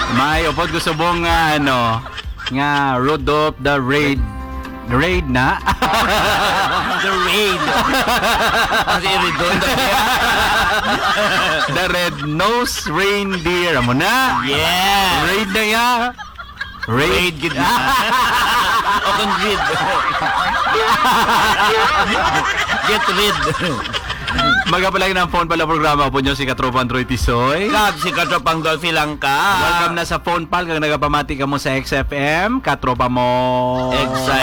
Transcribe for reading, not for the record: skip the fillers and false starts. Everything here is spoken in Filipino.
May upod ko subong nga nga Rudolph the Raid na. The Raid. Kasi redondo. The Red-Nosed Reindeer. Amo na. Yeah. Raid na ya. Raid gid na. O kung rid. Get rid. Magapalagi ng phone pala programa po nyo si Katropa Android Tisoy. Kag si Katropang Dolphy lang ka. Welcome na sa phone pal kag nagapamati ka mo sa XFM. Katropa mo.